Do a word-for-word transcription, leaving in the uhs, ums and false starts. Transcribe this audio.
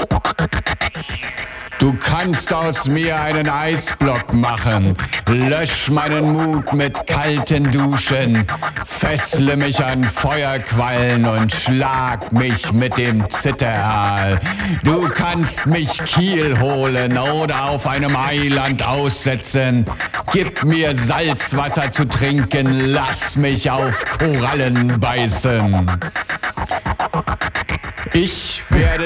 Du kannst aus mir einen Eisblock machen, lösch meinen Mut mit kalten Duschen, fessle mich an Feuerquallen und schlag mich mit dem Zitteraal. Du kannst mich Kiel holen oder auf einem Eiland aussetzen, gib mir Salzwasser zu trinken, lass mich auf Korallen beißen. Ich werde